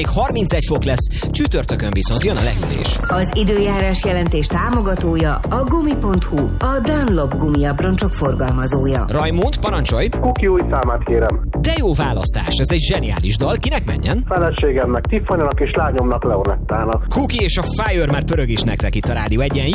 Még 31 fok lesz, csütörtökön viszont jön a lehűlés. Az időjárás jelentés támogatója a Gumi.hu, a Dunlop gumiabroncsok forgalmazója. Rajmund, parancsolj! Kuki új számát kérem. De jó választás, ez egy zseniális dal, kinek menjen? Feleségemnek, Tiffanynak és lányomnak, Leonettának. Kuki és a Fire már pörög is nektek itt a Rádió 1-en.